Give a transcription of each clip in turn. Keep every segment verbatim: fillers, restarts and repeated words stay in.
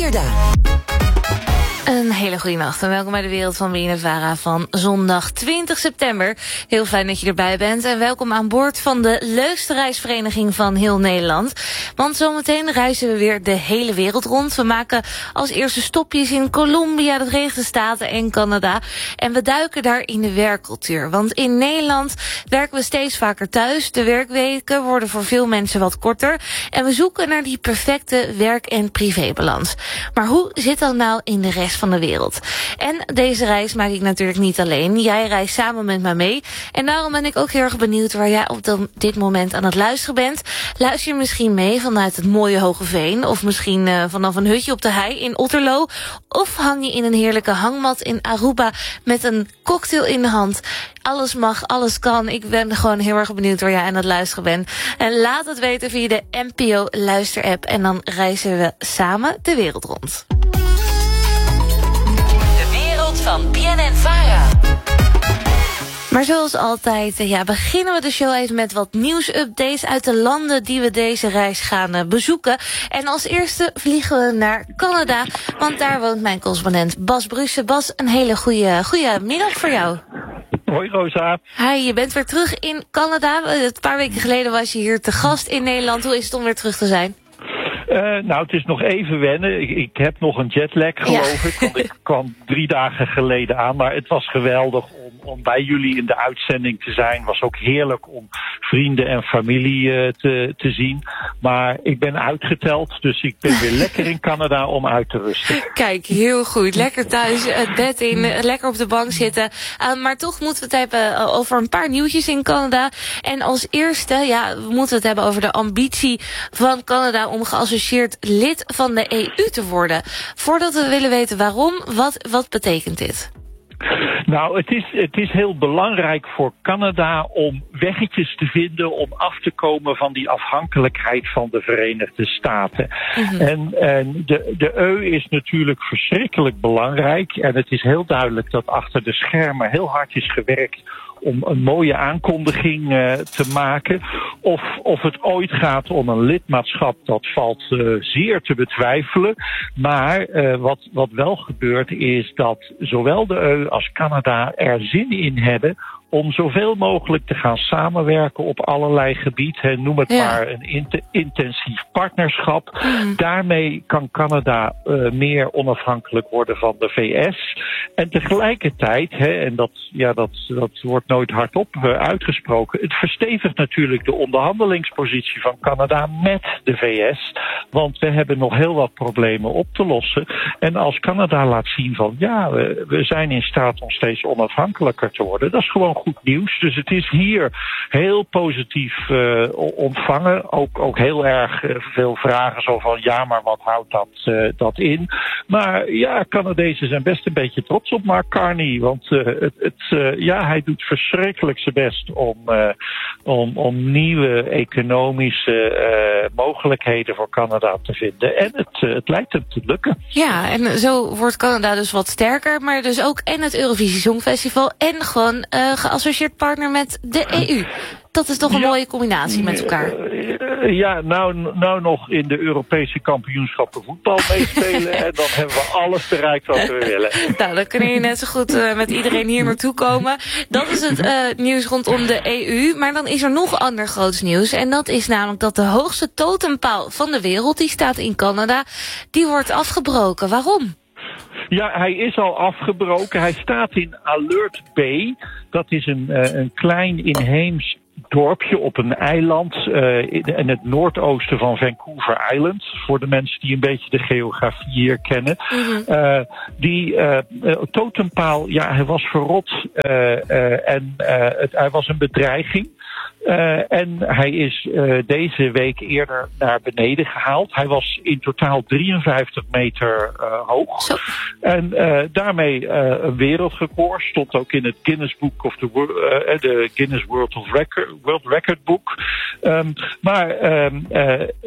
Wierda. Een hele goede nacht en welkom bij de wereld van B N N Vara van zondag twintig september. Heel fijn dat je erbij bent en welkom aan boord van de leukste reisvereniging van heel Nederland. Want zometeen reizen we weer de hele wereld rond. We maken als eerste stopjes in Colombia, de Verenigde Staten en Canada. En we duiken daar in de werkcultuur. Want in Nederland werken we steeds vaker thuis. De werkweken worden voor veel mensen wat korter. En we zoeken naar die perfecte werk- en privébalans. Maar hoe zit dat nou in de rest van de wereld? En deze reis maak ik natuurlijk niet alleen. Jij reist samen met mij mee. En daarom ben ik ook heel erg benieuwd waar jij op dit moment aan het luisteren bent. Luister je misschien mee vanuit het mooie Hogeveen? Of misschien uh, vanaf een hutje op de hei in Otterlo? Of hang je in een heerlijke hangmat in Aruba met een cocktail in de hand? Alles mag, alles kan. Ik ben gewoon heel erg benieuwd waar jij aan het luisteren bent. En laat het weten via de N P O luisterapp. En dan reizen we samen de wereld rond. Van B N N Vara. Maar zoals altijd ja, beginnen we de show even met wat nieuwsupdates uit de landen die we deze reis gaan uh, bezoeken. En als eerste vliegen we naar Canada, want daar woont mijn correspondent Bas Brussen. Bas, een hele goede, goede middag voor jou. Hoi Rosa. Hi, je bent weer terug in Canada. Een paar weken geleden was je hier te gast in Nederland. Hoe is het om weer terug te zijn? Uh, nou, het is nog even wennen. Ik, ik heb nog een jetlag, geloof ja. ik. Want ik kwam drie dagen geleden aan. Maar het was geweldig om, om bij jullie in de uitzending te zijn. Het was ook heerlijk om vrienden en familie uh, te, te zien. Maar ik ben uitgeteld, dus ik ben weer lekker in Canada om uit te rusten. Kijk, heel goed. Lekker thuis, het bed in, lekker op de bank zitten. Uh, maar toch moeten we het hebben over een paar nieuwtjes in Canada. En als eerste, ja, we moeten het hebben over de ambitie van Canada om geassocieerd lid van de E U te worden. Voordat we willen weten waarom, wat, wat betekent dit? Nou, het is, het is heel belangrijk voor Canada om weggetjes te vinden om af te komen van die afhankelijkheid van de Verenigde Staten. Mm-hmm. En, en de, de E U is natuurlijk verschrikkelijk belangrijk. En het is heel duidelijk dat achter de schermen heel hard is gewerkt om een mooie aankondiging uh, te maken. Of, of het ooit gaat om een lidmaatschap, dat valt uh, zeer te betwijfelen. Maar uh, wat, wat wel gebeurt is dat zowel de E U als Canada er zin in hebben om zoveel mogelijk te gaan samenwerken op allerlei gebieden. Noem het ja. maar een int- intensief partnerschap. Mm. Daarmee kan Canada uh, meer onafhankelijk worden van de V S. En tegelijkertijd, hè, en dat, ja, dat, dat wordt nooit hardop uh, uitgesproken, het verstevigt natuurlijk de onderhandelingspositie van Canada met de V S. Want we hebben nog heel wat problemen op te lossen. En als Canada laat zien van ja, we, we zijn in staat om steeds onafhankelijker te worden, dat is gewoon goed nieuws. Dus het is hier heel positief uh, ontvangen. Ook, ook heel erg uh, veel vragen zo van ja, maar wat houdt dat, uh, dat in? Maar ja, Canadezen zijn best een beetje trots op Mark Carney. Want uh, het, het, uh, ja, hij doet verschrikkelijk zijn best om, uh, om, om nieuwe economische uh, mogelijkheden voor Canada te vinden. En het, uh, het lijkt hem te lukken. Ja, en zo wordt Canada dus wat sterker. Maar dus ook en het Eurovisie Songfestival en gewoon uh, geassocieerd partner met de E U. Dat is toch een ja, mooie combinatie met elkaar. Ja, nou, nou nog in de Europese kampioenschappen voetbal meespelen. En dan hebben we alles bereikt wat we willen. Nou, dan kun je net zo goed uh, met iedereen hier naartoe komen. Dat is het uh, nieuws rondom de E U. Maar dan is er nog ander groots nieuws. En dat is namelijk dat de hoogste totempaal van de wereld, die staat in Canada, die wordt afgebroken. Waarom? Ja, hij is al afgebroken. Hij staat in Alert Bay. Dat is een, uh, een klein inheems dorpje op een eiland uh, in, in het noordoosten van Vancouver Island. Voor de mensen die een beetje de geografie hier kennen. Mm-hmm. Uh, die uh, uh, totempaal, ja, hij was verrot uh, uh, en uh, het, hij was een bedreiging. Uh, en hij is uh, deze week eerder naar beneden gehaald. Hij was in totaal drieënvijftig meter uh, hoog. Zo. En uh, daarmee uh, een wereldrecord. Stond ook in het Guinness Book of the uh, de Guinness World of Record, World Record Book. Um, maar um, uh,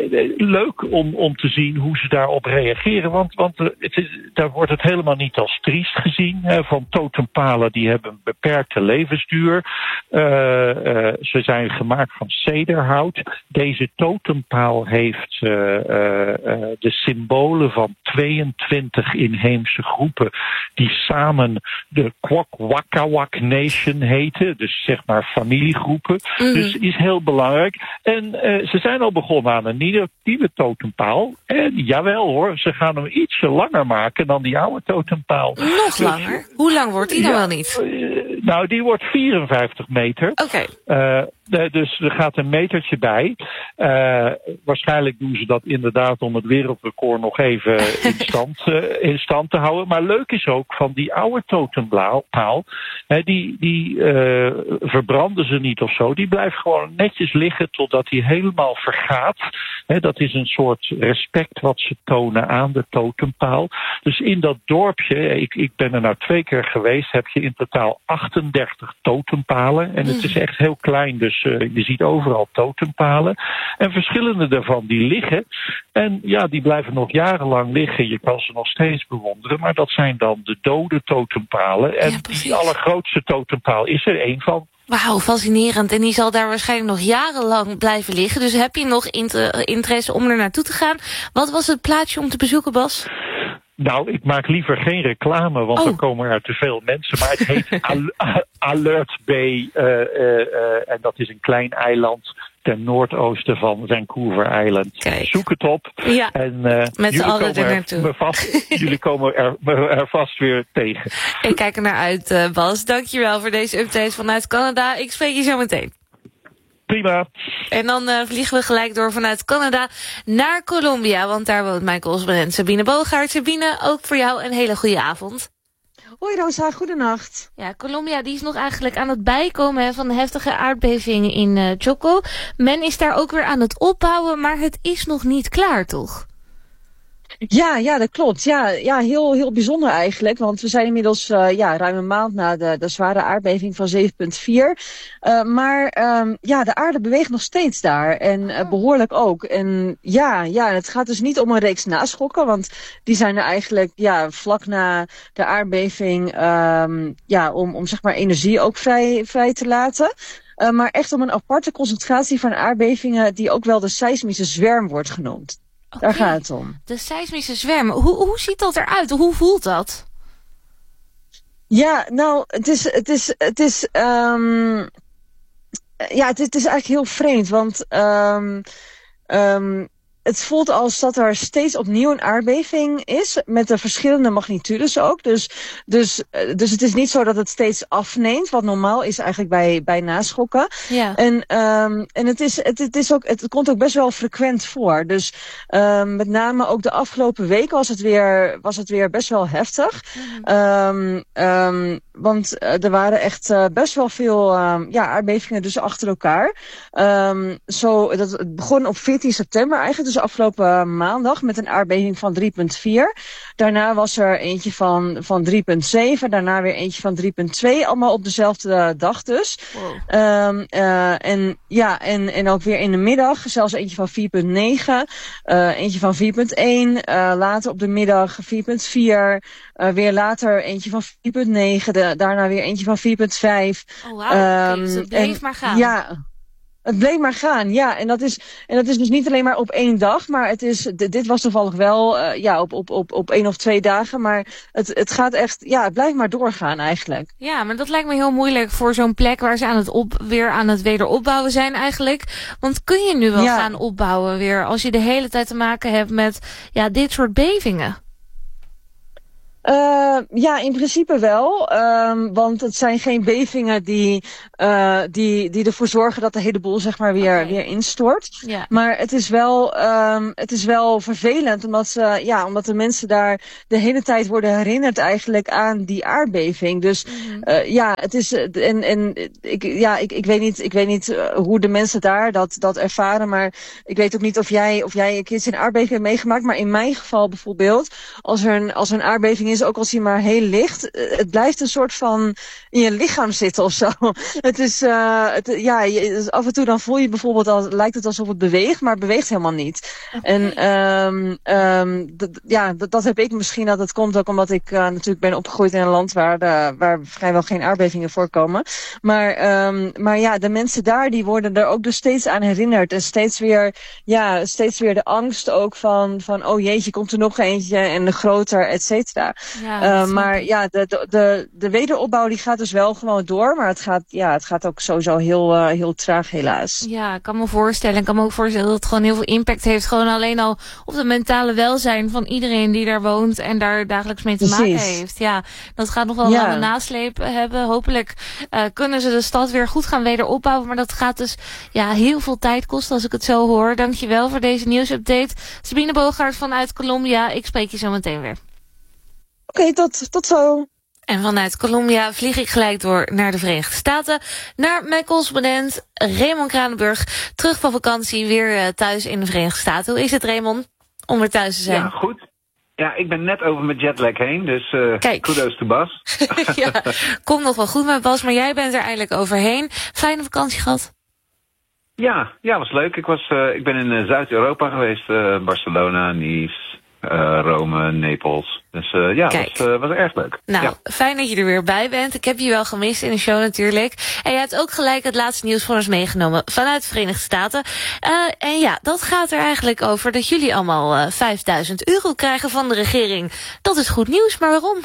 leuk om, om te zien hoe ze daarop reageren. Want, want het is, daar wordt het helemaal niet als triest gezien. Hè, van totempalen die hebben een beperkte levensduur. Uh, uh, ze zijn gemaakt van cederhout. Deze totempaal heeft uh, uh, uh, de symbolen van tweeëntwintig inheemse groepen die samen de Kwakwaka'wakw Nation heten. Dus zeg maar familiegroepen. Mm. Dus is heel belangrijk. En uh, ze zijn al begonnen aan een nieuwe, nieuwe totempaal. En jawel hoor, ze gaan hem ietsje langer maken dan die oude totempaal. Nog dus, langer? Hoe lang wordt die dan ja, wel niet? Uh, nou, die wordt vierenvijftig meter. Oké. Okay. Uh, Dus er gaat een metertje bij. Uh, waarschijnlijk doen ze dat inderdaad om het wereldrecord nog even in stand, uh, in stand te houden. Maar leuk is ook van die oude totempaal, uh, die, die uh, verbranden ze niet of zo. Die blijft gewoon netjes liggen totdat hij helemaal vergaat. Uh, dat is een soort respect wat ze tonen aan de totempaal. Dus in dat dorpje, ik, ik ben er nou twee keer geweest, heb je in totaal achtendertig totempalen. En het is echt heel klein, dus uh, je ziet overal totempalen. En verschillende daarvan die liggen. En ja, die blijven nog jarenlang liggen. Je kan ze nog steeds bewonderen. Maar dat zijn dan de dode totempalen. En ja, die allergrootste totempaal is er één van. Wauw, fascinerend. En die zal daar waarschijnlijk nog jarenlang blijven liggen. Dus heb je nog inter- interesse om er naartoe te gaan? Wat was het plaatsje om te bezoeken, Bas? Nou, ik maak liever geen reclame, want oh. dan komen er te veel mensen. Maar het heet Al- Alert Bay. Uh, uh, uh, en dat is een klein eiland ten noordoosten van Vancouver Island. Kijk. Zoek het op. Ja, en uh, met z'n allen er naartoe. Vast, jullie komen er, er vast weer tegen. Ik kijk er naar uit, uh, Bas. Dankjewel voor deze update vanuit Canada. Ik spreek je zo meteen. Prima. En dan uh, vliegen we gelijk door vanuit Canada naar Colombia. Want daar woont mijn correspondent Sabine Boogaard. Sabine, ook voor jou een hele goede avond. Hoi Rosa, goedenacht. Ja, Colombia die is nog eigenlijk aan het bijkomen hè, van de heftige aardbeving in uh, Choco. Men is daar ook weer aan het opbouwen, maar het is nog niet klaar, toch? Ja, ja, dat klopt. Ja, ja heel, heel bijzonder eigenlijk. Want we zijn inmiddels uh, ja, ruim een maand na de, de zware aardbeving van zeven komma vier. Uh, maar um, ja, de aarde beweegt nog steeds daar. En uh, behoorlijk ook. En ja, ja, het gaat dus niet om een reeks naschokken. Want die zijn er eigenlijk ja, vlak na de aardbeving um, ja, om, om zeg maar energie ook vrij, vrij te laten. Uh, maar echt om een aparte concentratie van aardbevingen die ook wel de seismische zwerm wordt genoemd. Okay. Daar gaat het om. De seismische zwerm. Hoe, hoe ziet dat eruit? Hoe voelt dat? Ja, nou, het is, het is, het is, um, ja, het, het is eigenlijk heel vreemd, want um, um, het voelt als dat er steeds opnieuw een aardbeving is, met de verschillende magnitudes ook. Dus, dus, dus het is niet zo dat het steeds afneemt, wat normaal is eigenlijk bij, bij naschokken. Ja. En, um, en het, is, het, het, is ook, het komt ook best wel frequent voor. Dus um, met name ook de afgelopen weken was het weer, was het weer best wel heftig. Mm-hmm. Um, um, want uh, er waren echt uh, best wel veel um, ja, aardbevingen dus achter elkaar. Um, zo, dat, het begon op veertien september eigenlijk, dus afgelopen maandag met een aardbeving van drie komma vier. Daarna was er eentje van, van drie komma zeven. Daarna weer eentje van drie komma twee. Allemaal op dezelfde dag dus. Wow. Um, uh, en ja, en, en ook weer in de middag. Zelfs eentje van vier komma negen. Uh, eentje van vier komma één. Uh, later op de middag vier komma vier. Uh, weer later eentje van vier komma negen. De, daarna weer eentje van vier komma vijf. Oh, wow. Um, okay, dus het bleef en, maar gaan. Ja. Het bleef maar gaan, ja. En dat is, en dat is dus niet alleen maar op één dag, maar het is, d- dit was toevallig wel, uh, ja, op, op, op, op één of twee dagen. Maar het, het gaat echt, ja, het blijft maar doorgaan eigenlijk. Ja, maar dat lijkt me heel moeilijk voor zo'n plek waar ze aan het op, weer aan het wederopbouwen zijn eigenlijk. Want kun je nu wel ja. gaan opbouwen weer, als je de hele tijd te maken hebt met, ja, dit soort bevingen? Uh, ja, in principe wel. Um, want het zijn geen bevingen die, uh, die, die ervoor zorgen dat de hele boel zeg maar weer, okay. weer instort. Yeah. Maar het is wel, um, het is wel vervelend omdat, uh, ja, omdat de mensen daar de hele tijd worden herinnerd eigenlijk aan die aardbeving. Dus mm-hmm. uh, ja, het is, en, en ik, ja, ik, ik weet niet, ik weet niet uh, hoe de mensen daar dat, dat ervaren. Maar ik weet ook niet of jij, of jij een keertje een aardbeving hebt meegemaakt. Maar in mijn geval bijvoorbeeld, als er een, als er een aardbeving is is, ook als hij maar heel licht, het blijft een soort van in je lichaam zitten of zo. Het is, uh, het, ja, je, af en toe dan voel je bijvoorbeeld, al, lijkt het alsof het beweegt, maar het beweegt helemaal niet. Okay. En um, um, d- ja, d- dat heb ik misschien, dat het komt ook omdat ik uh, natuurlijk ben opgegroeid in een land waar, de, waar vrijwel geen aardbevingen voorkomen. Maar, um, maar ja, de mensen daar, die worden er ook dus steeds aan herinnerd. En steeds weer, ja, steeds weer de angst ook van, van oh jeetje, komt er nog eentje en groter, et cetera. Ja, uh, maar ja, de, de, de, de wederopbouw die gaat dus wel gewoon door. Maar het gaat, ja, het gaat ook sowieso heel, uh, heel traag helaas. Ja, ik kan me voorstellen. Ik kan me ook voorstellen dat het gewoon heel veel impact heeft. Gewoon alleen al op het mentale welzijn van iedereen die daar woont en daar dagelijks mee te Precies. maken heeft. Ja, dat gaat nog wel ja. een lange nasleep hebben. Hopelijk uh, kunnen ze de stad weer goed gaan wederopbouwen. Maar dat gaat dus ja, heel veel tijd kosten als ik het zo hoor. Dankjewel voor deze nieuwsupdate. Sabine Boogaard vanuit Colombia. Ik spreek je zo meteen weer. Oké, okay, tot, tot zo. En vanuit Colombia vlieg ik gelijk door naar de Verenigde Staten. Naar mijn correspondent Raymond Kranenburg. Terug van vakantie, weer uh, thuis in de Verenigde Staten. Hoe is het, Raymond, om weer thuis te zijn? Ja, goed. Ja, ik ben net over mijn jetlag heen, dus uh, kudos to Bas. Ja, komt nog wel goed met Bas, maar jij bent er eindelijk overheen. Fijne vakantie gehad? Ja, ja, was leuk. Ik, was, uh, ik ben in uh, Zuid-Europa geweest, uh, Barcelona, Nice... Uh, Rome, Napels. Dus uh, ja, het was, uh, was erg leuk. Nou, ja. Fijn dat je er weer bij bent. Ik heb je wel gemist in de show natuurlijk. En je hebt ook gelijk het laatste nieuws voor ons meegenomen vanuit de Verenigde Staten. Uh, en ja, dat gaat er eigenlijk over dat jullie allemaal uh, vijfduizend euro krijgen van de regering. Dat is goed nieuws, maar waarom?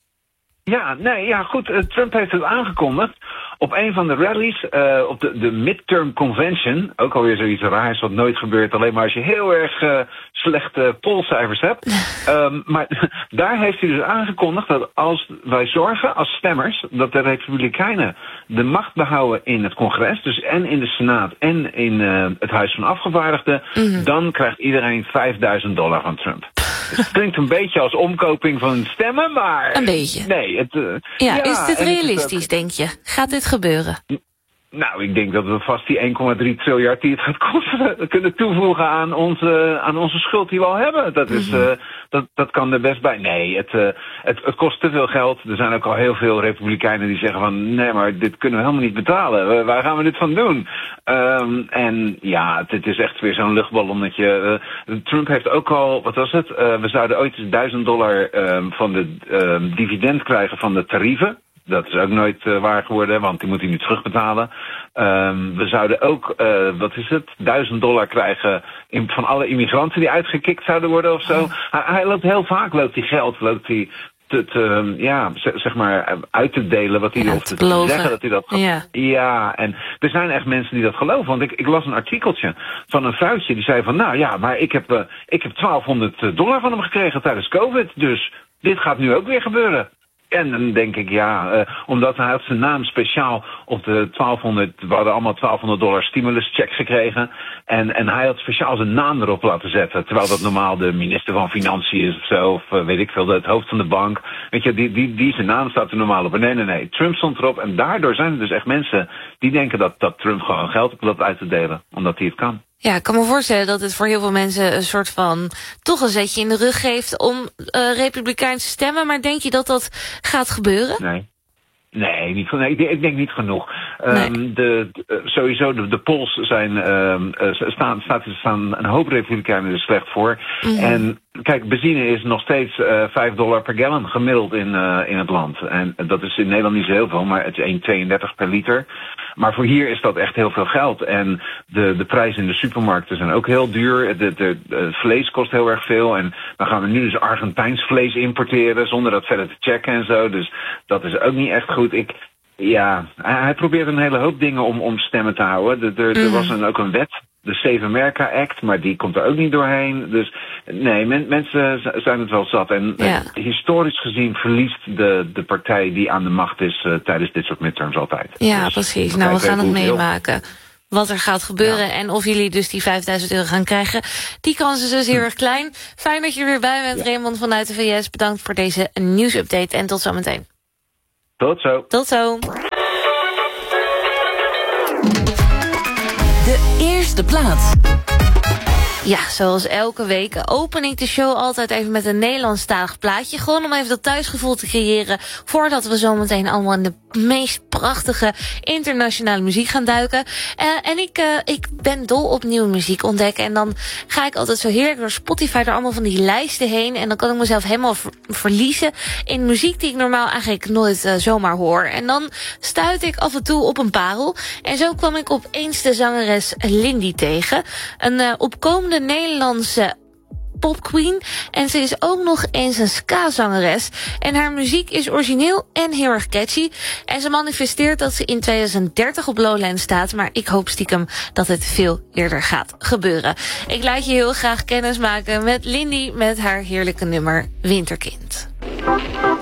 Ja, nee, ja goed. Uh, Trump heeft het aangekondigd. Op een van de rallies, uh, op de, de midterm convention, ook alweer zoiets raars wat nooit gebeurt, alleen maar als je heel erg uh, slechte polcijfers hebt. um, maar daar heeft hij dus aangekondigd dat als wij zorgen als stemmers dat de Republikeinen de macht behouden in het congres, dus en in de Senaat en in uh, het Huis van Afgevaardigden, mm-hmm. dan krijgt iedereen vijfduizend dollar van Trump. Het klinkt een beetje als omkoping van stemmen, maar... Een beetje. Nee, het... Uh, ja, ja, is dit realistisch, het, uh, denk je? Gaat dit gebeuren? Nou, ik denk dat we vast die één komma drie triljard die het gaat kosten kunnen toevoegen aan onze, aan onze schuld die we al hebben. Dat, is, uh, dat, dat kan er best bij. Nee, het, uh, het, het kost te veel geld. Er zijn ook al heel veel Republikeinen die zeggen van nee, maar dit kunnen we helemaal niet betalen. Waar gaan we dit van doen? Um, en ja, het, het is echt weer zo'n luchtballonnetje. Uh, Trump heeft ook al, wat was het? Uh, we zouden ooit eens duizend dollar um, van de uh, dividend krijgen van de tarieven. Dat is ook nooit uh, waar geworden, want die moet hij nu terugbetalen. Um, we zouden ook, uh, wat is het, duizend dollar krijgen in, van alle immigranten die uitgekikt zouden worden of zo. Hij, hij loopt heel vaak, loopt hij geld, loopt hij te, te, ja, zeg maar, uit te delen wat hij ja, of te, te zeggen dat hij dat gaat. Ja. ja, en er zijn echt mensen die dat geloven. Want ik, ik las een artikeltje van een vrouwtje die zei van, nou ja, maar ik heb, uh, ik heb twaalfhonderd dollar van hem gekregen tijdens COVID, dus dit gaat nu ook weer gebeuren. En dan denk ik, ja, uh, omdat hij had zijn naam speciaal op de twaalfhonderd, we hadden allemaal twaalfhonderd dollar stimuluscheck gekregen. En, en hij had speciaal zijn naam erop laten zetten. Terwijl dat normaal de minister van Financiën is of zo, of uh, weet ik veel, het hoofd van de bank. Weet je, die, die, die zijn naam staat er normaal op. Nee, nee, nee, Trump stond erop. En daardoor zijn er dus echt mensen die denken dat, dat Trump gewoon geld op loopt uit te delen. Omdat hij het kan. Ja, ik kan me voorstellen dat het voor heel veel mensen een soort van toch een zetje in de rug geeft om uh, Republikeins te stemmen. Maar denk je dat dat gaat gebeuren? Nee. Nee, niet, nee ik, ik denk niet genoeg. Nee. Um, de, de, sowieso, de, de polls zijn, um, uh, staan, staat, staan een hoop Republikeinen er slecht voor. Mm-hmm. En kijk, benzine is nog steeds uh, vijf dollar per gallon gemiddeld in, uh, in het land. En dat is in Nederland niet zo heel veel, maar het is één komma tweeëndertig per liter. Maar voor hier is dat echt heel veel geld. En de, de prijzen in de supermarkten zijn ook heel duur. De, de, de vlees kost heel erg veel. En dan gaan we nu dus Argentijns vlees importeren zonder dat verder te checken en zo. Dus dat is ook niet echt goed. Ik, ja, hij, hij probeert een hele hoop dingen om, om stemmen te houden. Er, er, er was een, ook een wet, de Save America Act, maar die komt er ook niet doorheen. Dus nee, men, mensen zijn het wel zat. En ja. historisch gezien verliest de, de partij die aan de macht is uh, tijdens dit soort midterms altijd. Ja, dus, precies. Nou, we gaan nog meemaken wat er gaat gebeuren. Ja. En of jullie dus die vijfduizend euro gaan krijgen. Die kans is dus heel hm. erg klein. Fijn dat je er weer bij bent, ja. Raymond vanuit de V S. Bedankt voor deze nieuwsupdate en tot zometeen. Tot zo. Tot zo. De eerste plaats. Ja, zoals elke week open ik de show altijd even met een Nederlandstalig plaatje. Gewoon om even dat thuisgevoel te creëren voordat we zometeen allemaal in de meest prachtige internationale muziek gaan duiken. Uh, en ik, uh, ik ben dol op nieuwe muziek ontdekken. En dan ga ik altijd zo heerlijk door Spotify door allemaal van die lijsten heen. En dan kan ik mezelf helemaal ver- verliezen in muziek die ik normaal eigenlijk nooit uh, zomaar hoor. En dan stuit ik af en toe op een parel. En zo kwam ik opeens de zangeres Lindy tegen. Een uh, opkomende Nederlandse popqueen. En ze is ook nog eens een ska-zangeres. En haar muziek is origineel en heel erg catchy. En ze manifesteert dat ze in tweeduizend dertig op Lowland staat. Maar ik hoop stiekem dat het veel eerder gaat gebeuren. Ik laat je heel graag kennis maken met Lindy met haar heerlijke nummer Winterkind.